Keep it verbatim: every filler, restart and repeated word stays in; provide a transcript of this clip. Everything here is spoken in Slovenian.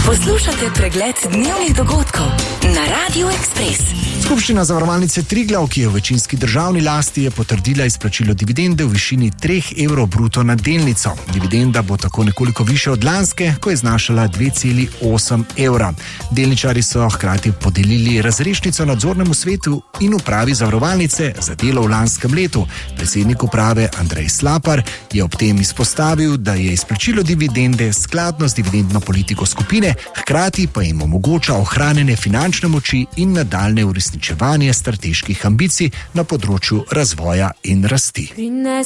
Poslušate pregled dnevnih dogodkov na Radiu Ekspres. Skupščina Zavarovalnice Triglav, ki je v večinski državni lasti, je potrdila izplačilo dividende v višini treh evrov bruto na delnico. Dividenda bo tako nekoliko višja od lanske, ko je znašala dve celi osem evra. Delničarji so hkrati podelili razrešnico nadzornemu svetu in upravi Zavarovalnice za delo v lanskem letu. Predsednik uprave Andrej Slapar je ob tem izpostavil, da je izplačilo dividende skladno z dividendno politiko skupine, hkrati pa jim omogoča ohranjanje finančne moči in nadaljne uresničevanje strateških ambicij na področju razvoja in rasti.